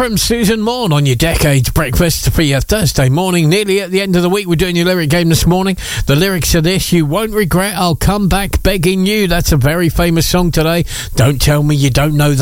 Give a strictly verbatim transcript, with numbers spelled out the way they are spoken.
from Susan Morn on your Decades Breakfast for your Thursday morning. Nearly at the end of the week, we're doing your lyric game this morning. The lyrics are this: you won't regret, I'll come back begging you. That's a very famous song today. Don't tell me you don't know that.